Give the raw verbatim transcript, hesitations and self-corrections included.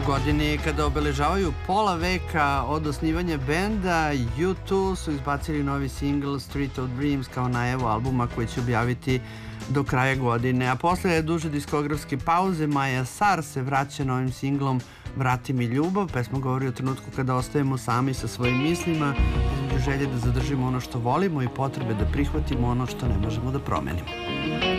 godini kada obeležavaju pola veka od osnivanja benda, U dva su izbacili novi singl Street of Dreams kao najavu albuma koji će objaviti do kraja godine. A posle duže diskografske pauze Maja Sar se vraća novim singlom Vrati mi ljubav. Pesma govori o trenutku kada ostajemo sami sa svojim mislima, između želje da zadržimo ono što volimo i potrebe da prihvatimo ono što ne možemo da promenimo.